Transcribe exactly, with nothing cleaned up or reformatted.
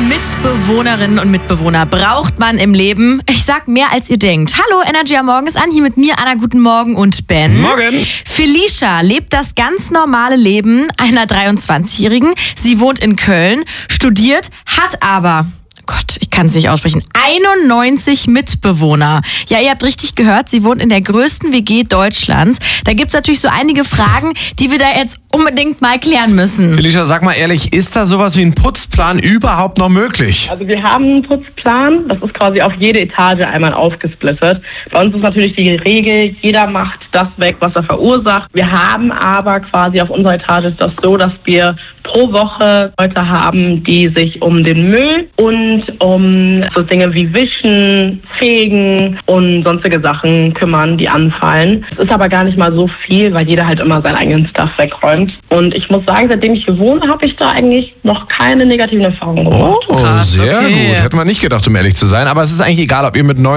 Mitbewohnerinnen und Mitbewohner braucht man im Leben. Ich sag mehr, als ihr denkt. Hallo, Energy am Morgen ist an. Hier mit mir, Anna, guten Morgen und Ben. Morgen. Felicia lebt das ganz normale Leben einer dreiundzwanzigjährigen. Sie wohnt in Köln, studiert, hat aber... Gott, ich kann es nicht aussprechen. einundneunzig Mitbewohner. Ja, ihr habt richtig gehört, sie wohnt in der größten W G Deutschlands. Da gibt's natürlich so einige Fragen, die wir da jetzt unbedingt mal klären müssen. Felicia, sag mal ehrlich, ist da sowas wie ein Putzplan überhaupt noch möglich? Also wir haben einen Putzplan, das ist quasi auf jede Etage einmal aufgesplittet. Bei uns ist natürlich die Regel, jeder macht das weg, was er verursacht. Wir haben aber quasi auf unserer Etage ist das so, dass wir pro Woche Leute haben, die sich um den Müll und um so Dinge wie Wischen, Fegen und sonstige Sachen kümmern, die anfallen. Es ist aber gar nicht mal so viel, weil jeder halt immer seinen eigenen Stuff wegräumt. Und ich muss sagen, seitdem ich hier wohne, habe ich da eigentlich noch keine negativen Erfahrungen gemacht. Oh, Krass, sehr okay. gut. Hätte man nicht gedacht, um ehrlich zu sein. Aber es ist eigentlich egal, ob ihr mit neun